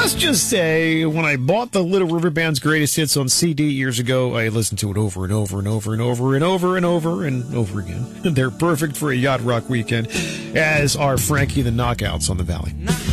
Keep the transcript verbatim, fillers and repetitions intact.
let's just say when I bought the Little River Band's Greatest Hits on C D years ago, I listened to it over and over and over and over and over and over and over again. They're perfect for a yacht rock weekend, as are Frankie the Knockouts on the Valley.